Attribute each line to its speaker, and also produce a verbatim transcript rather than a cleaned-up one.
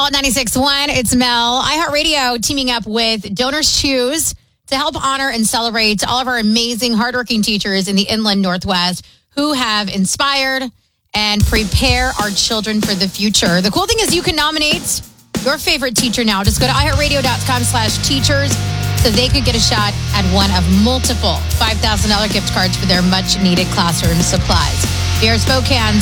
Speaker 1: Hot ninety-six point one, it's Mel. iHeartRadio teaming up with Donors Choose to help honor and celebrate all of our amazing, hardworking teachers in the Inland Northwest who have inspired and prepare our children for the future. The cool thing is you can nominate your favorite teacher now. Just go to iHeartRadio.com slash teachers so they could get a shot at one of multiple five thousand dollars gift cards for their much-needed classroom supplies. Here are Spokane's